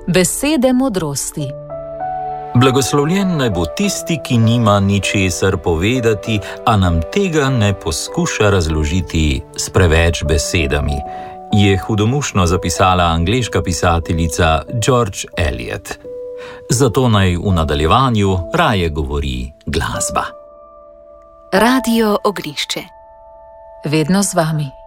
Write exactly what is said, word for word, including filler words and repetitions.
Besede modrosti. Blagoslovljen naj bo tisti, ki nima ničesar povedati, a nam tega ne poskuša razložiti s preveč besedami, je hudomušno zapisala angleška pisateljica George Eliot. Zato naj v nadaljevanju raje govori glasba. Radio Oglišče. Vedno z vami.